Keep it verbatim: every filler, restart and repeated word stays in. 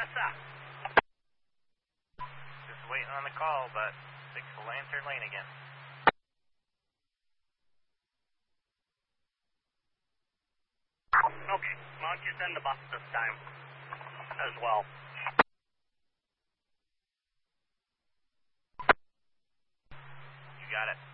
Yes, sir. Just waiting on the call, but fix the lantern lane again. Okay, why don't you send the bus this time as well? You got it.